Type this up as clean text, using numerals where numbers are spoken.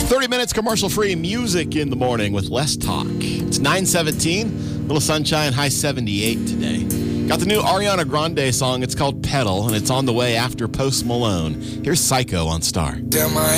30 minutes commercial-free music in the morning with less talk. It's 9:17, little sunshine, high 78 today. Got the new Ariana Grande song. It's called Pedal, and it's on the way after Post Malone. Here's Psycho on Star. Damn, I